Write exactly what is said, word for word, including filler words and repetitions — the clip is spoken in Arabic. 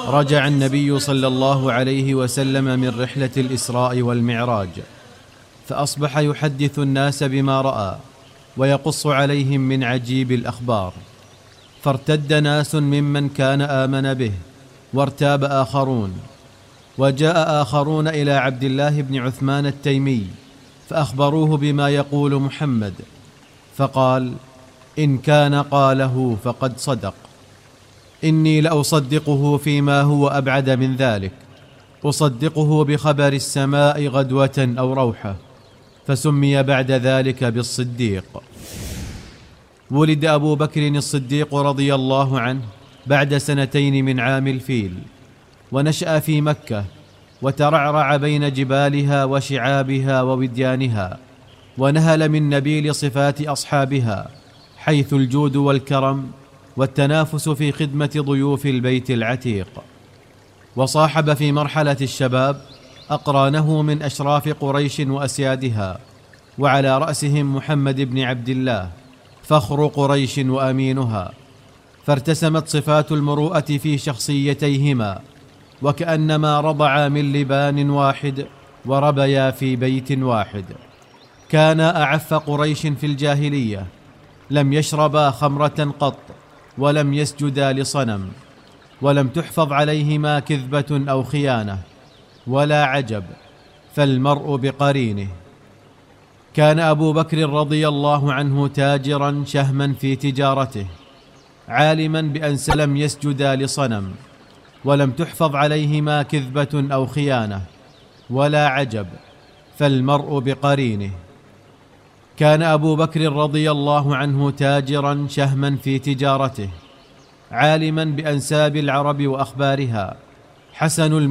رجع النبي صلى الله عليه وسلم من رحلة الإسراء والمعراج، فأصبح يحدث الناس بما رأى ويقص عليهم من عجيب الأخبار، فارتد ناس ممن كان آمن به وارتاب آخرون، وجاء آخرون إلى عبد الله بن عثمان التيمي فأخبروه بما يقول محمد، فقال: إن كان قاله فقد صدق، إني لأصدقه فيما هو أبعد من ذلك، أصدقه بخبر السماء غدوة أو روحة، فسمي بعد ذلك بالصديق. ولد أبو بكر الصديق رضي الله عنه بعد سنتين من عام الفيل، ونشأ في مكة، وترعرع بين جبالها وشعابها ووديانها، ونهل من نبيل صفات أصحابها، حيث الجود والكرم والتنافس في خدمة ضيوف البيت العتيق. وصاحب في مرحلة الشباب أقرانه من أشراف قريش وأسيادها، وعلى رأسهم محمد بن عبد الله فخر قريش وأمينها، فارتسمت صفات المروءة في شخصيتيهما، وكأنما رضعا من لبان واحد وربيا في بيت واحد. كانا أعف قريش في الجاهلية، لم يشربا خمرة قط، ولم يسجدا لصنم، ولم تحفظ عليهما كذبة أو خيانة، ولا عجب، فالمرء بقرينه. كان أبو بكر رضي الله عنه تاجرا شهما في تجارته، عالما بأن لم يسجدا لصنم، ولم تحفظ عليهما كذبة أو خيانة، ولا عجب، فالمرء بقرينه. كان أبو بكر رضي الله عنه تاجرا شهما في تجارته، عالما بأنساب العرب وأخبارها، حسن